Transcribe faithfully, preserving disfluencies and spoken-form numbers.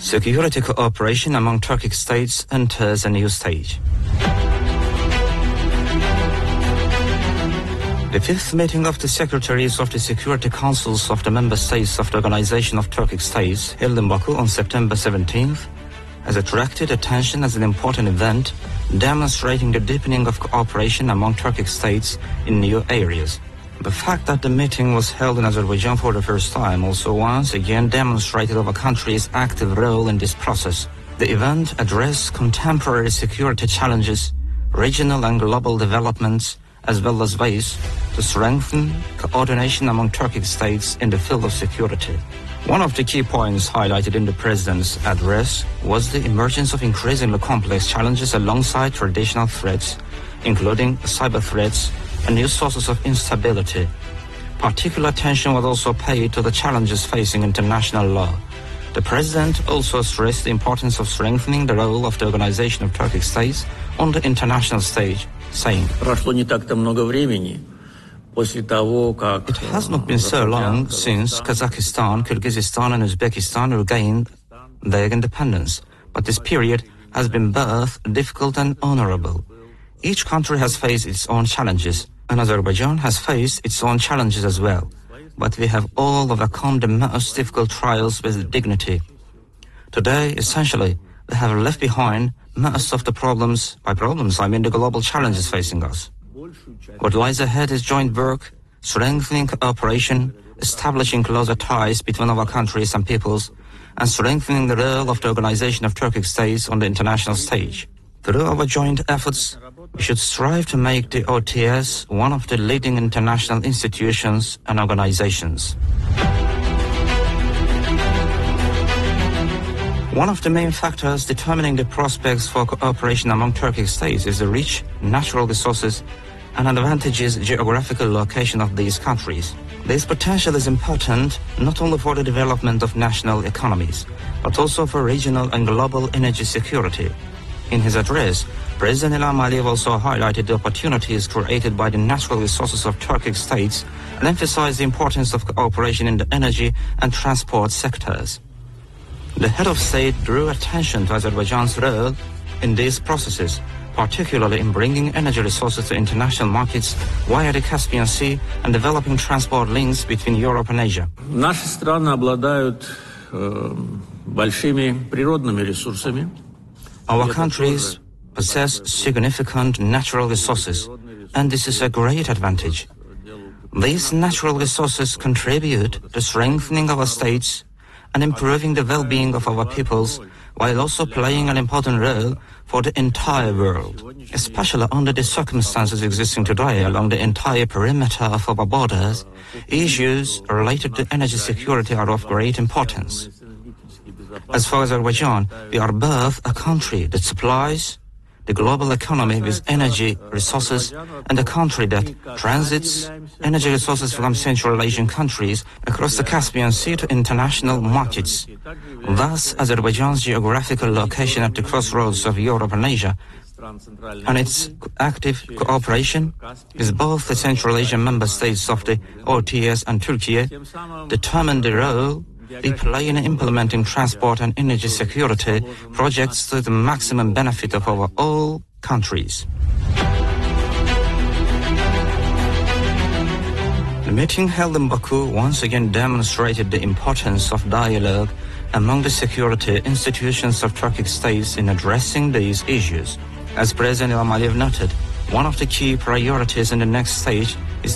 Security cooperation among Turkic states enters a new stage. The fifth meeting of the Secretaries of the Security Councils of the Member States of the Organization of Turkic States, held in Baku on September seventeenth, has attracted attention as an important event demonstrating the deepening of cooperation among Turkic states in new areas. The fact that the meeting was held in Azerbaijan for the first time also once again demonstrated our country's active role in this process. The event addressed contemporary security challenges, regional and global developments, as well as ways to strengthen coordination among Turkic states in the field of security. One of the key points highlighted in the President's address was the emergence of increasingly complex challenges alongside traditional threats, including cyber threats and new sources of instability. Particular attention was also paid to the challenges facing international law. The President also stressed the importance of strengthening the role of the Organization of Turkic States on the international stage, saying, "It has not been so long since Kazakhstan, Kyrgyzstan and Uzbekistan regained their independence, but this period has been both difficult and honorable. Each country has faced its own challenges, and Azerbaijan has faced its own challenges as well. But we have all overcome the most difficult trials with dignity. Today, essentially, we have left behind most of the problems. By problems, I mean the global challenges facing us. What lies ahead is joint work, strengthening cooperation, establishing closer ties between our countries and peoples, and strengthening the role of the Organization of Turkic States on the international stage. Through our joint efforts, we should strive to make the O T S one of the leading international institutions and organizations." One of the main factors determining the prospects for cooperation among Turkic states is the rich natural resources and advantageous geographical location of these countries. This potential is important not only for the development of national economies, but also for regional and global energy security. In his address, President Ilham Aliyev also highlighted the opportunities created by the natural resources of Turkic states and emphasized the importance of cooperation in the energy and transport sectors. The head of state drew attention to Azerbaijan's role in these processes, particularly in bringing energy resources to international markets via the Caspian Sea and developing transport links between Europe and Asia. Наши страны обладают большими природными ресурсами. Our countries possess significant natural resources, and this is a great advantage. These natural resources contribute to strengthening our states and improving the well-being of our peoples, while also playing an important role for the entire world. Especially under the circumstances existing today along the entire perimeter of our borders, issues related to energy security are of great importance. As for Azerbaijan, we are both a country that supplies the global economy with energy resources and a country that transits energy resources from Central Asian countries across the Caspian Sea to international markets. Thus, Azerbaijan's geographical location at the crossroads of Europe and Asia and its active cooperation with both the Central Asian member states of the O T S and Turkey determine the role we play in implementing transport and energy security projects to the maximum benefit of our all countries. The meeting held in Baku once again demonstrated the importance of dialogue among the security institutions of Turkic states in addressing these issues. As President Ilham Aliyev noted, one of the key priorities in the next stage